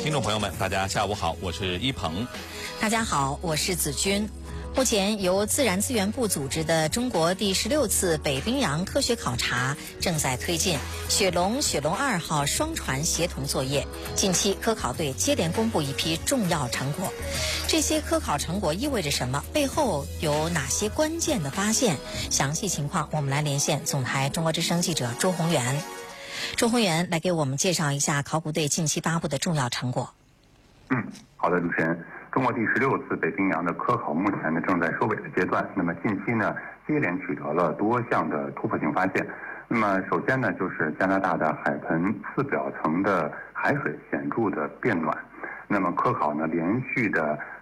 听众朋友们，大家下午好，我是一鹏。 大家好，我是子君。目前由自然资源部组织的中国第16次北冰洋科学考察正在推进雪龙2号双船协同作业。近期科考队接连公布一批重要成果，这些科考成果意味着什么？背后有哪些关键的发现？详细情况我们来连线总台中国之声记者周宏元。周宏元来给我们介绍一下考古队近期发布的重要成果。 好的，主持人。中国第16次北冰洋的科考目前呢正在收尾的阶段。那么近期呢接连取得了多项的突破性发现。那么首先呢就是加拿大的海盆次表层的海水显著的变暖。那么科考呢连续的